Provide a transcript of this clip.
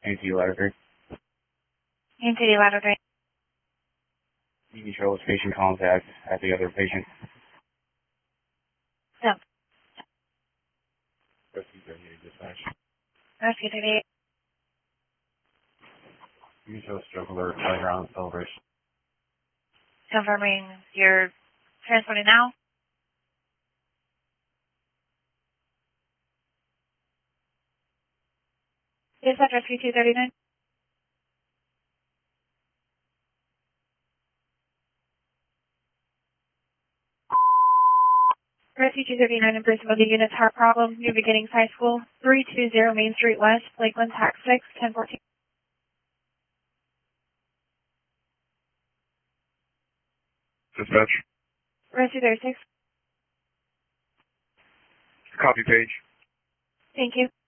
AT ladder 3. AT ladder 3. You can show us patient contact at the other patient. No. Rescue 38 dispatch. Rescue 38. You can show us stroke alert right around celebration. Confirming you're transporting now. Dispatch Rescue 239. Rescue 239 in person with the unit's heart problem. New Beginnings High School, 320 Main Street West, Lakeland, Tax 6, 1014. Dispatch. Rescue 36. Copy page. Thank you.